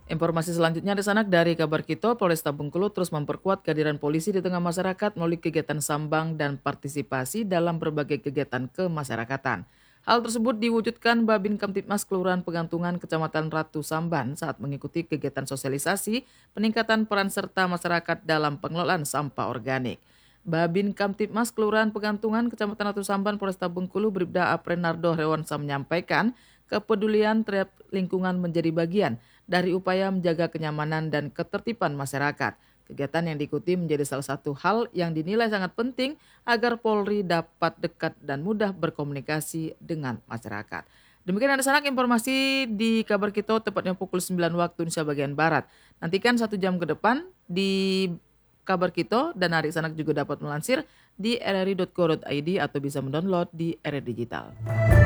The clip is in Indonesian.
Informasi selanjutnya ada sanak dari kabar Kito, Polresta Bengkulu terus memperkuat kehadiran polisi di tengah masyarakat melalui kegiatan sambang dan partisipasi dalam berbagai kegiatan kemasyarakatan. Hal tersebut diwujudkan Babin Kamtibmas Kelurahan Pegantungan Kecamatan Ratu Samban saat mengikuti kegiatan sosialisasi peningkatan peran serta masyarakat dalam pengelolaan sampah organik. Babin Kamtibmas Kelurahan Pegantungan Kecamatan Ratu Samban Polresta Bengkulu Bribda Aprenardo Hewansa menyampaikan kepedulian terhadap lingkungan menjadi bagian dari upaya menjaga kenyamanan dan ketertiban masyarakat. Kegiatan yang diikuti menjadi salah satu hal yang dinilai sangat penting agar Polri dapat dekat dan mudah berkomunikasi dengan masyarakat. Demikian ada sanak informasi di kabar kita tepatnya pukul 9 waktu Indonesia bagian Barat. Nantikan 1 jam ke depan di kabar kita dan Arik Sanak juga dapat melansir di rri.co.id atau bisa mendownload di RRI Digital.